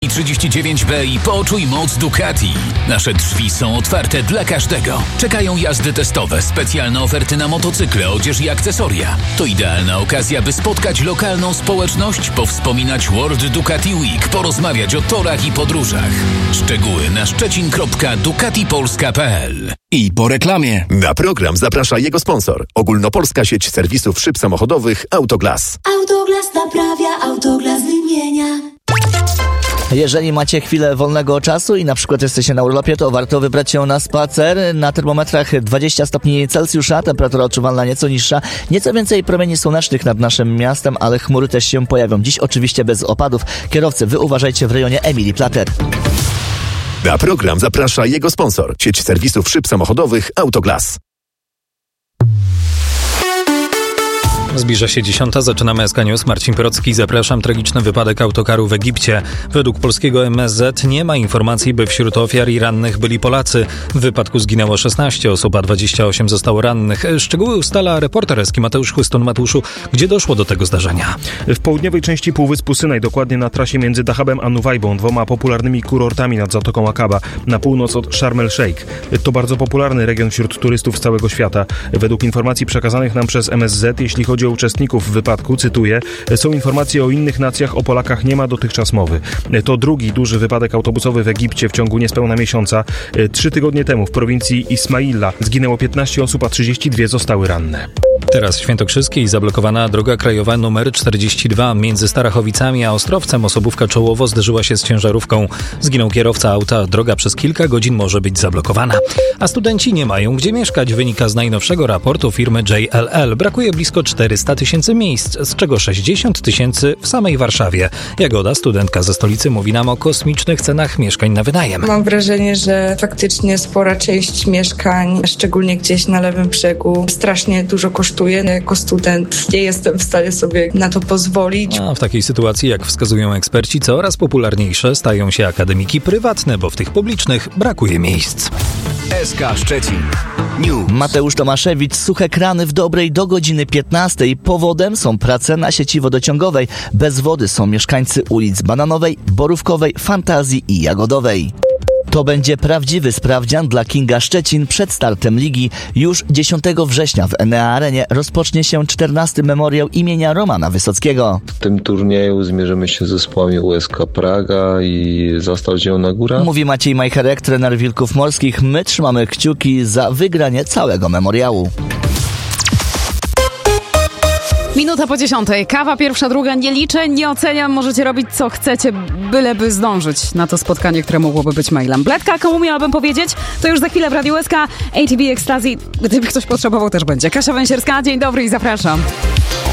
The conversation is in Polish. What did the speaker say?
39B i poczuj moc Ducati. Nasze drzwi są otwarte dla każdego. Czekają jazdy testowe, specjalne oferty na motocykle, odzież i akcesoria. To idealna okazja, by spotkać lokalną społeczność, powspominać World Ducati Week, porozmawiać o torach i podróżach. Szczegóły na szczecin.ducatipolska.pl. I po reklamie. Na program zaprasza jego sponsor. Ogólnopolska sieć serwisów szyb samochodowych Autoglas. Autoglas naprawia, Autoglas wymienia. Jeżeli macie chwilę wolnego czasu i na przykład jesteście na urlopie, to warto wybrać się na spacer. Na termometrach 20 stopni Celsjusza, temperatura odczuwalna nieco niższa, nieco więcej promieni słonecznych nad naszym miastem, ale chmury też się pojawią. Dziś oczywiście bez opadów. Kierowcy, wy uważajcie w rejonie Emilii Plater. Na program zaprasza jego sponsor. Sieć serwisów szyb samochodowych Autoglas. Zbliża się 10. Zaczynamy SK News. Marcin Porocki, zapraszam. Tragiczny wypadek autokaru w Egipcie. Według polskiego MSZ nie ma informacji, by wśród ofiar i rannych byli Polacy. W wypadku zginęło 16 osób, a 28 zostało rannych. Szczegóły ustala reporter SK Mateusz Chłystun. Mateuszu, gdzie doszło do tego zdarzenia? W południowej części Półwyspu Synaj, dokładnie na trasie między Dahabem a Nuwajbą, dwoma popularnymi kurortami nad Zatoką Akaba, na północ od Sharm el-Sheikh. To bardzo popularny region wśród turystów z całego świata. Według informacji przekazanych nam przez MSZ, jeśli chodzi o uczestników wypadku, cytuję, są informacje o innych nacjach, o Polakach nie ma dotychczas mowy. To drugi duży wypadek autobusowy w Egipcie w ciągu niespełna miesiąca. 3 tygodnie temu w prowincji Ismaila zginęło 15 osób, a 32 zostały ranne. Teraz w Świętokrzyskiej zablokowana droga krajowa nr 42 między Starachowicami a Ostrowcem. Osobówka czołowo zderzyła się z ciężarówką. Zginął kierowca auta. Droga przez kilka godzin może być zablokowana. A studenci nie mają gdzie mieszkać. Wynika z najnowszego raportu firmy JLL. Brakuje blisko 400 000 miejsc, z czego 60 000 w samej Warszawie. Jagoda, studentka ze stolicy, mówi nam o kosmicznych cenach mieszkań na wynajem. Mam wrażenie, że faktycznie spora część mieszkań, szczególnie gdzieś na lewym brzegu, strasznie dużo kosztuje. Jako student nie jestem w stanie sobie na to pozwolić. A w takiej sytuacji, jak wskazują eksperci, coraz popularniejsze stają się akademiki prywatne, bo w tych publicznych brakuje miejsc. SK Szczecin News. Mateusz Tomaszewicz. Suche krany w Dobrej do godziny 15. Powodem są prace na sieci wodociągowej. Bez wody są mieszkańcy ulic Bananowej, Borówkowej, Fantazji i Jagodowej. To będzie prawdziwy sprawdzian dla Kinga Szczecin przed startem ligi. Już 10 września w Enea Arenie rozpocznie się 14. memoriał imienia Romana Wysockiego. W tym turnieju zmierzymy się z zespołami USK Praga i Zastal Zielona Góra. Mówi Maciej Majcherek, trener Wilków Morskich. My trzymamy kciuki za wygranie całego memoriału. Minuta po 10. Kawa pierwsza, druga. Nie liczę, nie oceniam. Możecie robić co chcecie, byleby zdążyć na to spotkanie, które mogłoby być mailem. Bledka, komu miałabym powiedzieć? To już za chwilę w Radiu SK. ATB Ecstasy. Gdyby ktoś potrzebował, też będzie. Kasia Węsierska, dzień dobry i zapraszam.